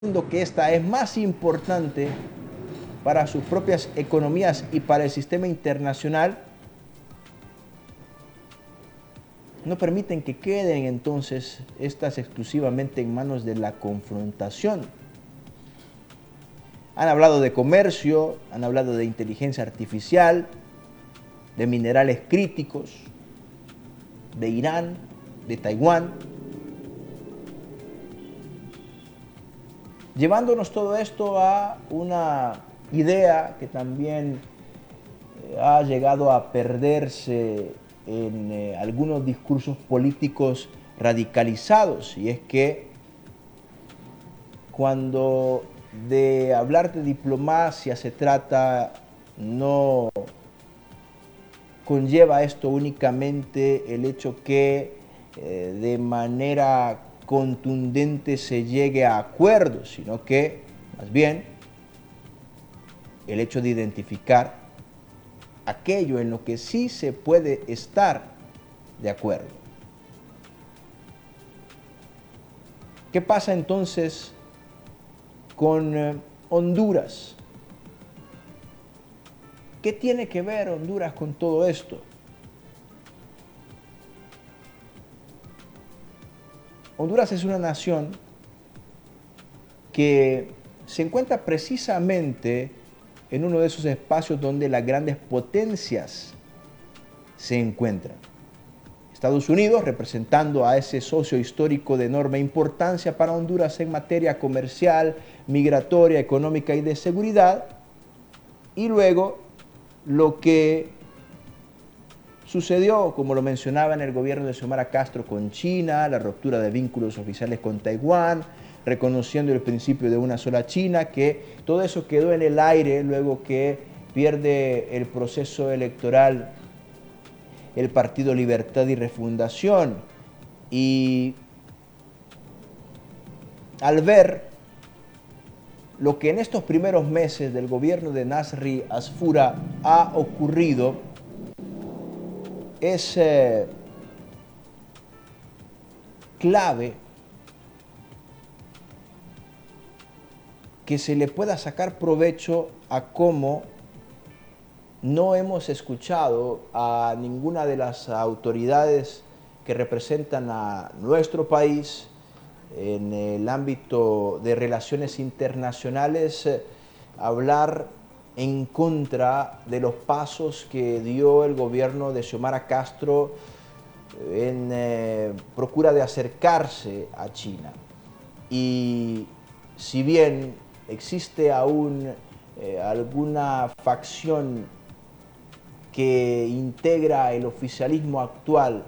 que esta es más importante para sus propias economías y para el sistema internacional, no permiten que queden entonces estas exclusivamente en manos de la confrontación. Han hablado de comercio, han hablado de inteligencia artificial, de minerales críticos, de Irán, de Taiwán, llevándonos todo esto a una idea que también ha llegado a perderse en algunos discursos políticos radicalizados, y es que cuando de hablar de diplomacia se trata, no conlleva esto únicamente el hecho que de manera contundente se llegue a acuerdos, sino que más bien el hecho de identificar aquello en lo que sí se puede estar de acuerdo. ¿Qué pasa entonces con Honduras? ¿Qué tiene que ver Honduras con todo esto? Honduras es una nación que se encuentra precisamente en uno de esos espacios donde las grandes potencias se encuentran. Estados Unidos representando a ese socio histórico de enorme importancia para Honduras en materia comercial, migratoria, económica y de seguridad. Y luego lo que sucedió, como lo mencionaba en el gobierno de Xiomara Castro con China, la ruptura de vínculos oficiales con Taiwán, reconociendo el principio de una sola China, que todo eso quedó en el aire luego que pierde el proceso electoral el Partido Libertad y Refundación. Y al ver lo que en estos primeros meses del gobierno de Nasri Asfura ha ocurrido, es clave que se le pueda sacar provecho a cómo no hemos escuchado a ninguna de las autoridades que representan a nuestro país en el ámbito de relaciones internacionales hablar en contra de los pasos que dio el gobierno de Xiomara Castro en procura de acercarse a China. Y si bien existe aún alguna facción que integra el oficialismo actual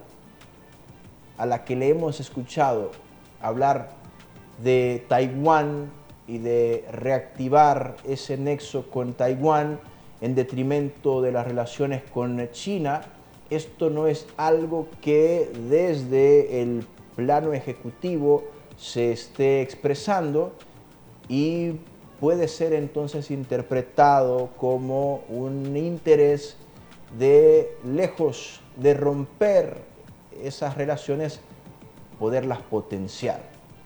a la que le hemos escuchado hablar de Taiwán y de reactivar ese nexo con Taiwán en detrimento de las relaciones con China, esto no es algo que desde el plano ejecutivo se esté expresando y puede ser entonces interpretado como un interés de, lejos de romper esas relaciones, poderlas potenciar.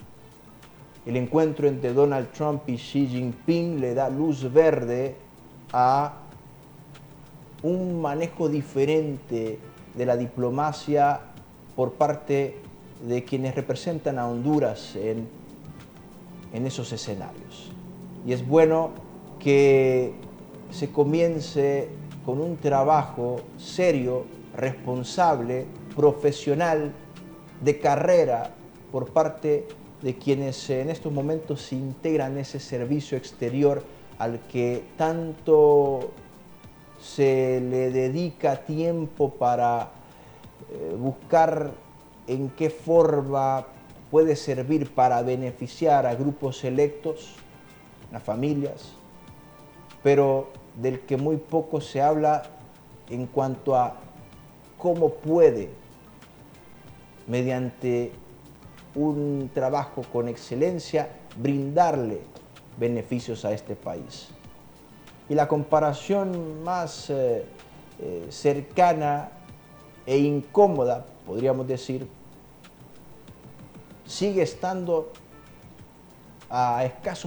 El encuentro entre Donald Trump y Xi Jinping le da luz verde a un manejo diferente de la diplomacia por parte de quienes representan a Honduras en esos escenarios. Y es bueno que se comience con un trabajo serio, responsable, profesional, de carrera por parte de quienes en estos momentos se integran ese servicio exterior al que tanto se le dedica tiempo para buscar en qué forma puede servir para beneficiar a grupos selectos, a familias, pero del que muy poco se habla en cuanto a cómo puede, mediante un trabajo con excelencia, brindarle beneficios a este país. Y la comparación más cercana e incómoda, podríamos decir, sigue estando a escasos